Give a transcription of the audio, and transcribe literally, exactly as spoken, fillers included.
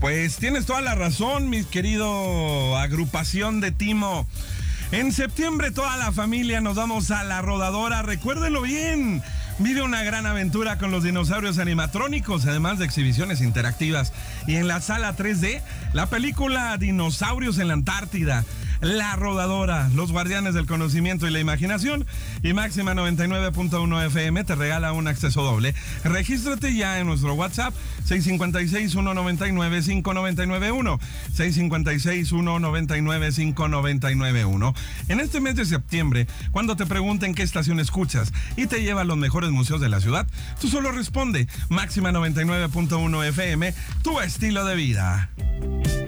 Pues tienes toda la razón, mi querido agrupación de Timo. En septiembre toda la familia nos vamos a La Rodadora, recuérdenlo bien. Vive una gran aventura con los dinosaurios animatrónicos, además de exhibiciones interactivas. Y en la sala tres D, la película Dinosaurios en la Antártida, La Rodadora, los guardianes del conocimiento y la imaginación. Y Máxima noventa y nueve punto uno F M te regala un acceso doble. Regístrate ya en nuestro WhatsApp seis cinco seis, uno nueve nueve, cinco nueve nueve uno, seis cinco seis, uno nueve nueve, cinco nueve nueve uno. En este mes de septiembre, cuando te pregunten qué estación escuchas y te lleva a los mejores museos de la ciudad, tú solo responde Máxima noventa y nueve punto uno F M, tu estilo de vida.